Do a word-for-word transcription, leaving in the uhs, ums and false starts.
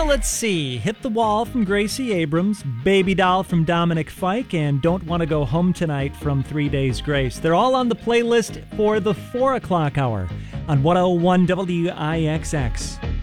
let's see. Hit the Wall from Gracie Abrams, Baby Doll from Dominic Fike, and Don't Want to Go Home Tonight from Three Days Grace. They're all on the playlist for the four o'clock hour on one oh one W I X X.